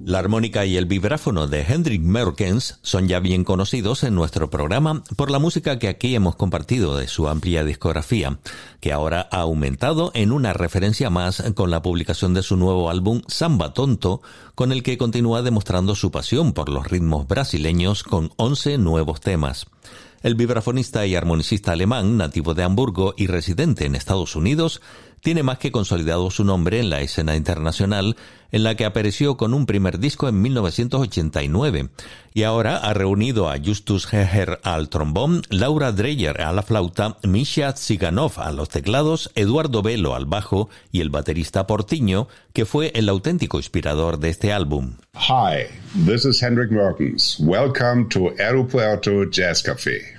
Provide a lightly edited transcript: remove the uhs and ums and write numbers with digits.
La armónica y el vibráfono de Hendrik Meurkens son ya bien conocidos en nuestro programa por la música que aquí hemos compartido de su amplia discografía, que ahora ha aumentado en una referencia más con la publicación de su nuevo álbum Samba Tonto, con el que continúa demostrando su pasión por los ritmos brasileños con 11 nuevos temas. El vibrafonista y armonicista alemán, nativo de Hamburgo y residente en Estados Unidos, tiene más que consolidado su nombre en la escena internacional, en la que apareció con un primer disco en 1989, y ahora ha reunido a Justus Heger al trombón, Laura Dreyer a la flauta, Misha Tsiganov a los teclados, Eduardo Velo al bajo y el baterista Portiño, que fue el auténtico inspirador de este álbum. Hi, this is Hendrik Meurkens. Welcome to Aeropuerto Jazz Café.